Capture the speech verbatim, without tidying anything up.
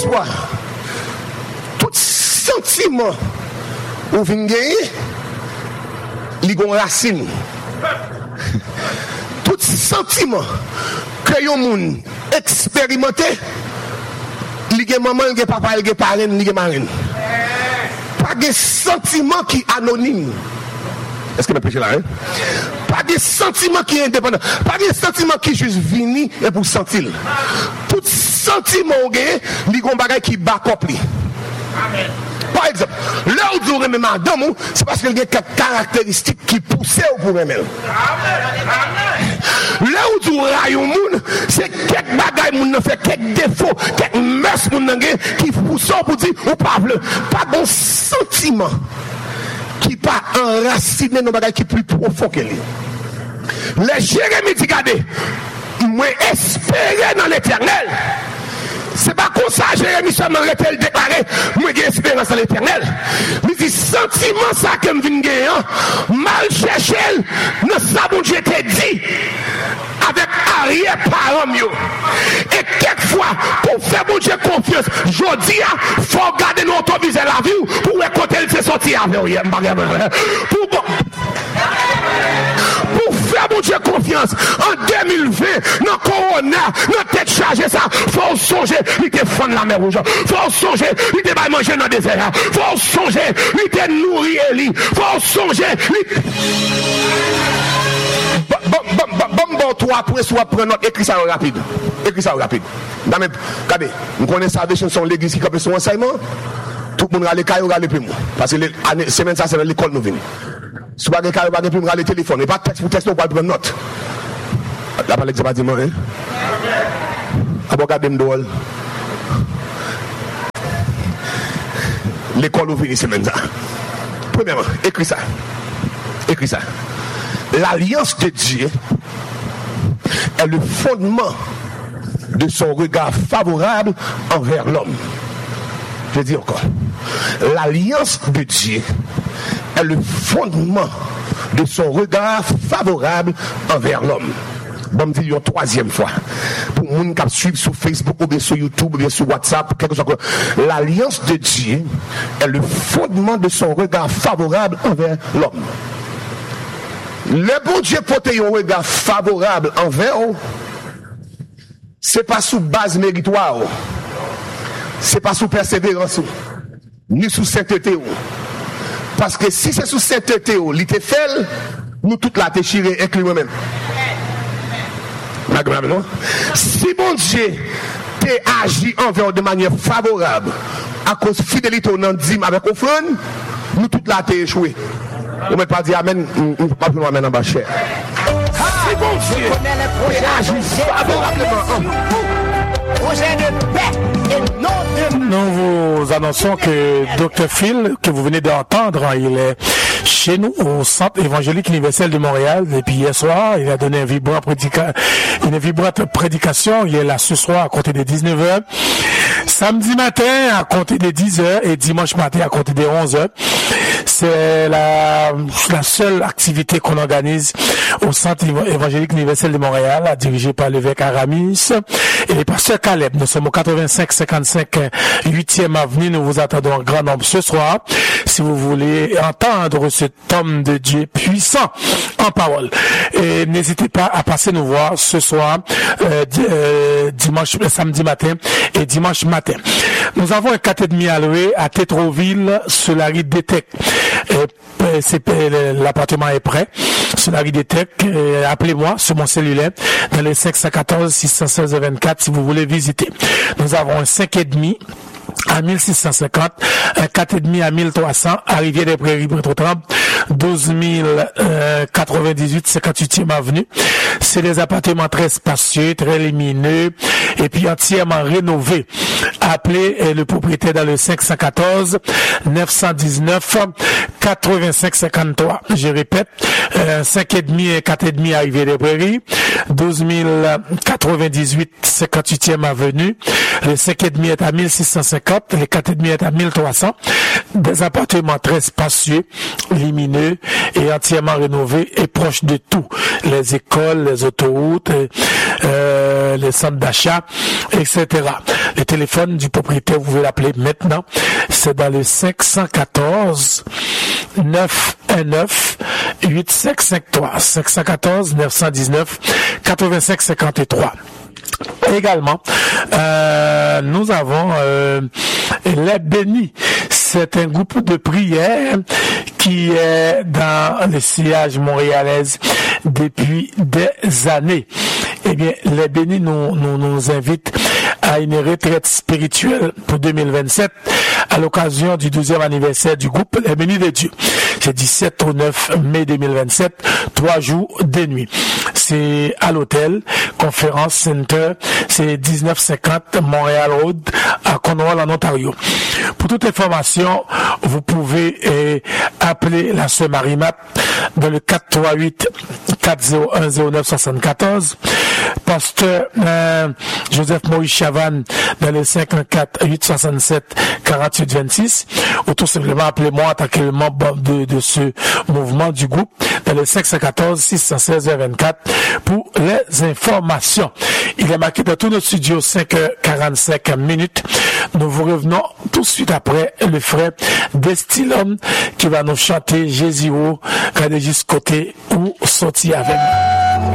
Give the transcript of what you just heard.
François, tout sentiment ou vient gagner, il y a une racine. Tout sentiment que yon moun expérimenté, il y a maman, il y a papa, il y a parrain, il y a marraine. Pas de sentiment qui est anonyme. Est-ce que je peux là, hein? Pas de sentiment qui est indépendant. Pas de sentiment qui est juste vini et pour sentir. Tout sentiment il y a un bagage qui bat complet. Amen. Par exemple, là où vous aimez madame, c'est parce qu'il y a quelques caractéristiques qui poussent pour aimer. Là où vous raillez au monde, c'est quelques bagages moun fait quelques défauts, quelques mœurs moun qui poussent pour dire ou pas pas bon sentiment qui pas enraciné dans bagages qui plus profond que lui. Les Jérémie dit regardez, moi espérer dans l'Éternel. C'est pas comme ça, Jérémie seulement le déclaré, moi j'ai espérance à l'éternel. Mais dit sentiment ça que me vient gagner, mal cherché, dans ça bon Dieu t'a dit, avec arrière-parents mieux. Et quelquefois, pour faire bon Dieu confiance, je dis, il faut garder nos autobus à la vie pour écouter le fait sortir avec pour bon. Pour faire mon Dieu confiance en deux mille vingt, dans Corona, dans tête chargée ça, faut songer, il te fond la mer rouge, faut songer, il te va manger dans le désert, faut songer, il te nourrir lui, faut songer, bon bon trois points soit prendre notre écrit ça rapide. Écrit ça rapide. Regardez, nous connaissons Salvation son l'église qui capte son enseignement. Tout le monde a les cailloux, a les plus parce que la semaine ça c'est dans l'école nous venons. Si vous avez des cailloux, vous avez plus le téléphone, et pas de texte pour texte, vous pouvez prendre note. La parole c'est pas dit moi hein. Ah bon regardez m'dol. L'école nous venons semaine ça. Premièrement, écris ça. Écris ça. L'alliance de Dieu est le fondement de son regard favorable envers l'homme. Je dis encore, l'alliance de Dieu est le fondement de son regard favorable envers l'homme. Bon, me dire une troisième fois. Pour les gens qui suivent sur Facebook ou bien sur YouTube ou bien sur WhatsApp, quelque chose comme l'alliance de Dieu est le fondement de son regard favorable envers l'homme. Le bon Dieu porte un regard favorable envers eux, c'est pas sous base méritoire, c'est pas sous persévérance, ni sous sainteté. Parce que si c'est sous sainteté, il te fait, nous toutes la déchirer, inclus moi-même. Si bon Dieu t'a agi envers de manière favorable, à cause de fidélité au nom dîme avec offrande, nous toutes la t'ai échoué. On ne peut pas dire amen, on ne peut pas plus amen en bas cher. Si bon Dieu t'a agi favorablement, projet de paix et non de... Nous vous annonçons que docteur Phil, que vous venez d'entendre, il est chez nous au Centre évangélique universel de Montréal. Et puis hier soir, il a donné un vibrant prédica... une vibrante prédication. Il est là ce soir à compter de dix-neuf heures. Samedi matin à compter de dix heures et dimanche matin à compter de onze heures. C'est la, la seule activité qu'on organise au Centre évangélique universel de Montréal, dirigé par l'évêque Aramis et le pasteur Caleb. Nous sommes au quatre-vingt-cinq cinquante-cinq huitième avenue. Nous vous attendons en grand nombre ce soir. Si vous voulez entendre cet homme de Dieu puissant en parole. Et n'hésitez pas à passer nous voir ce soir, euh, euh, dimanche, samedi matin et dimanche matin. Nous avons un quatre et demi à louer à Tétroville, sur la rue Détec. C'est, l'appartement est prêt. Sur la rue Détec, appelez-moi sur mon cellulaire dans les cinq cent quatorze six cent seize vingt-quatre si vous voulez visiter. Nous avons un cinq et demi à mille six cent cinquante, un quatre et demi à mille trois cents, à Rivière des Prairies, Brentotramp, douze mille quatre-vingt-dix-huit, cinquante-huitième avenue. C'est des appartements très spacieux, très lumineux, et puis entièrement rénovés. Appelez le propriétaire dans le cinq cent quatorze neuf cent dix-neuf quatre-vingt-cinq cinquante-trois. Je répète, euh, cinq et demi et quatre et demi arrivée des Prairies, douze mille quatre-vingt-dix-huit cinquante-huitième avenue. Le cinq et demi est à mille six cent cinquante, les quatre et demi est à mille trois cents. Des appartements très spacieux, lumineux et entièrement rénovés et proches de tout. Les écoles, les autoroutes, euh, les centres d'achat, et cetera. Le téléphone du propriétaire, vous pouvez l'appeler maintenant. C'est dans le cinq un quatre neuf un neuf huit cinq cinq trois. cinq un quatre neuf un neuf quatre-vingt-cinq cinquante-trois. Également, euh, nous avons euh, les Bénis. C'est un groupe de prière qui est dans le sillage montréalaise depuis des années. Eh bien, les Bénis nous, nous, nous invitent à une retraite spirituelle pour deux mille vingt-sept à l'occasion du douzième anniversaire du groupe Les Bénis de Dieu. C'est dix-sept au neuf mai deux mille vingt-sept, trois jours, deux nuits. C'est à l'hôtel Conference Center, c'est dix-neuf cinquante Montréal Road à Cornwall en Ontario. Pour toute information, vous pouvez eh, appeler la sœur Marie-Mat dans le quatre trois huit quatre zéro un zéro neuf sept quatre. Pasteur euh, Joseph Maurice Chavannes dans le cinq un quatre huit six sept quarante-huit vingt-six, ou tout simplement appelez-moi en tant que membre de, de ce mouvement du groupe dans le cinq un quatre six un six vingt-quatre pour les informations. Il est marqué dans tous nos studios cinq heures quarante-cinq minutes. Nous vous revenons tout de suite après le frère Destilhomme qui va nous chanter Jésus, regardez juste côté où sortir avec nous.